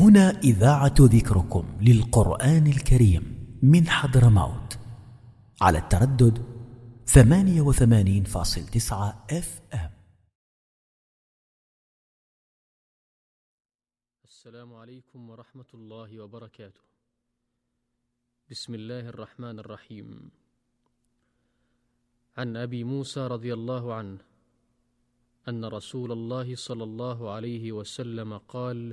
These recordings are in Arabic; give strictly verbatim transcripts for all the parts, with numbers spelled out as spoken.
هنا إذاعة ذكركم للقرآن الكريم من حضرموت على التردد ثمانية وثمانين فاصل تسعة اف ام. السلام عليكم ورحمة الله وبركاته. بسم الله الرحمن الرحيم. عن أبي موسى رضي الله عنه أن رسول الله صلى الله عليه وسلم قال: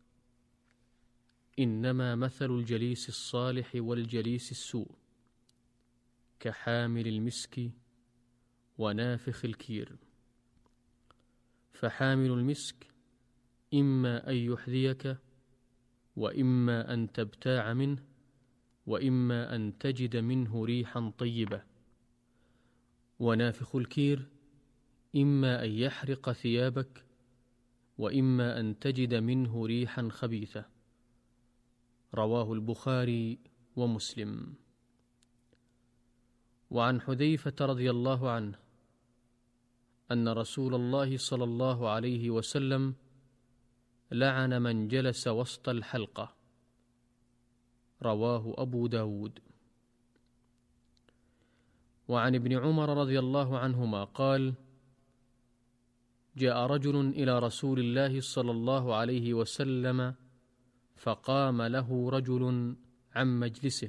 إنما مثل الجليس الصالح والجليس السوء كحامل المسك ونافخ الكير، فحامل المسك إما أن يحذيك وإما أن تبتاع منه وإما أن تجد منه ريحا طيبة، ونافخ الكير إما أن يحرق ثيابك وإما أن تجد منه ريحا خبيثة. رواه البخاري ومسلم. وعن حذيفة رضي الله عنه أن رسول الله صلى الله عليه وسلم لعن من جلس وسط الحلقة. رواه أبو داود. وعن ابن عمر رضي الله عنهما قال: جاء رجل إلى رسول الله صلى الله عليه وسلم فقام له رجل عن مجلسه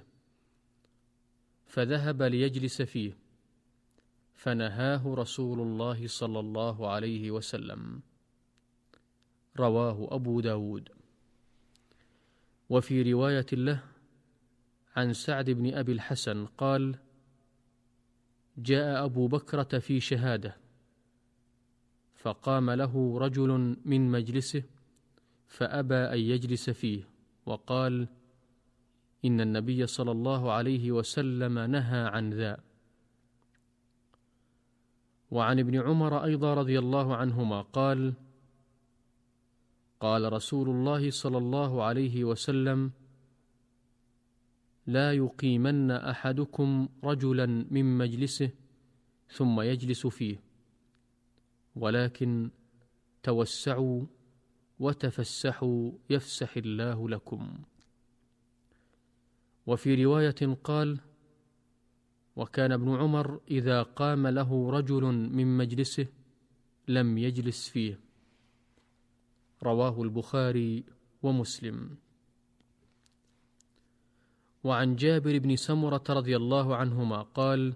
فذهب ليجلس فيه، فنهاه رسول الله صلى الله عليه وسلم. رواه أبو داود. وفي رواية له عن سعد بن أبي الحسن قال: جاء أبو بكرة في شهادة فقام له رجل من مجلسه فأبى أن يجلس فيه، وقال: إن النبي صلى الله عليه وسلم نهى عن ذا. وعن ابن عمر أيضا رضي الله عنهما قال: قال رسول الله صلى الله عليه وسلم: لا يقيمن أحدكم رجلا من مجلسه ثم يجلس فيه، ولكن توسعوا وتفسحوا يفسح الله لكم. وفي رواية قال: وكان ابن عمر إذا قام له رجل من مجلسه لم يجلس فيه. رواه البخاري ومسلم. وعن جابر بن سمرة رضي الله عنهما قال: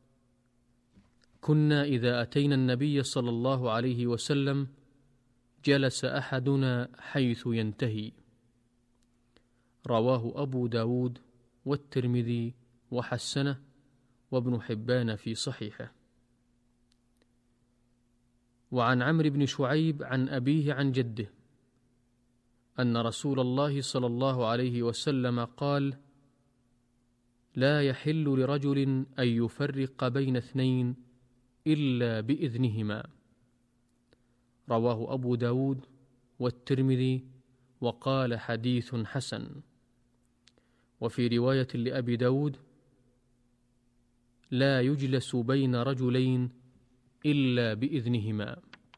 كنا إذا أتينا النبي صلى الله عليه وسلم جلس أحدنا حيث ينتهي. رواه أبو داود والترمذي وحسنه وابن حبان في صحيحه. وعن عمرو بن شعيب عن أبيه عن جده أن رسول الله صلى الله عليه وسلم قال: لا يحل لرجل أن يفرق بين اثنين إلا بإذنهما. رواه أبو داود والترمذي وقال حديث حسن. وفي رواية لأبي داود: لا يجلس بين رجلين إلا بإذنهما.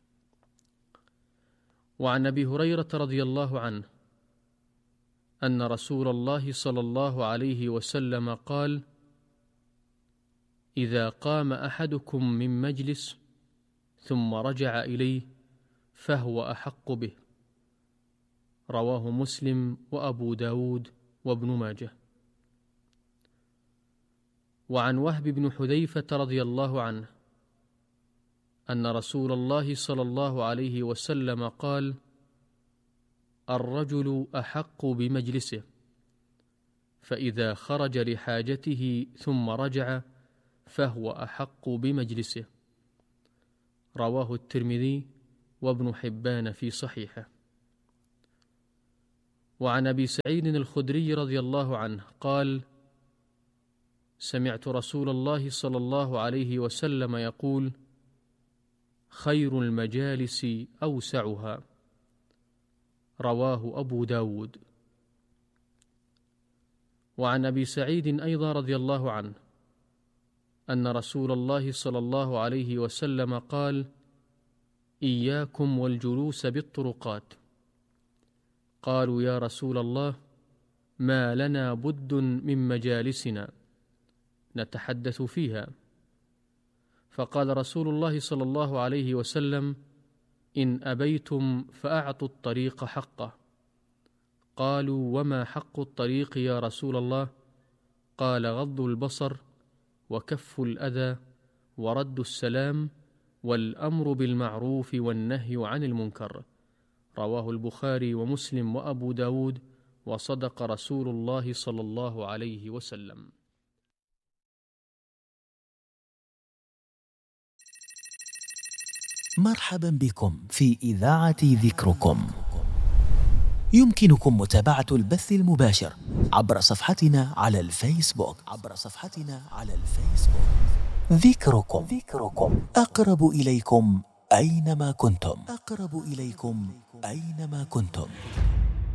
وعن أبي هريرة رضي الله عنه أن رسول الله صلى الله عليه وسلم قال: إذا قام أحدكم من مجلس ثم رجع إليه فهو أحق به. رواه مسلم وأبو داود وابن ماجه. وعن وهب بن حذيفة رضي الله عنه أن رسول الله صلى الله عليه وسلم قال: الرجل أحق بمجلسه، فإذا خرج لحاجته ثم رجع فهو أحق بمجلسه. رواه الترمذي وابن حبان في صحيحه. وعن أبي سعيد الخدري رضي الله عنه قال: سمعت رسول الله صلى الله عليه وسلم يقول: خير المجالس أوسعها. رواه أبو داود. وعن أبي سعيد أيضا رضي الله عنه أن رسول الله صلى الله عليه وسلم قال: إياكم والجلوس بالطرقات. قالوا يا رسول الله ما لنا بد من مجالسنا نتحدث فيها. فقال رسول الله صلى الله عليه وسلم إن أبيتم فأعطوا الطريق حقه. قالوا وما حق الطريق يا رسول الله؟ قال غض البصر وكف الأذى ورد السلام والأمر بالمعروف والنهي عن المنكر. رواه البخاري ومسلم وأبو داود، وصدق رسول الله صلى الله عليه وسلم. مرحبا بكم في إذاعة ذكركم. يمكنكم متابعة البث المباشر عبر صفحتنا على الفيسبوك عبر صفحتنا على الفيسبوك ذكركم ذكركم أقرب إليكم أينما كنتم أقرب إليكم أينما كنتم.